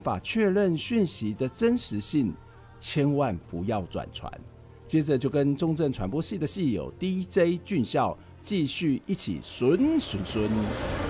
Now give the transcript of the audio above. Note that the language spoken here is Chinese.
法确认讯息的真实性，千万不要转传。接着就跟中正传播系的系友 DJ 俊孝继续一起顺顺顺。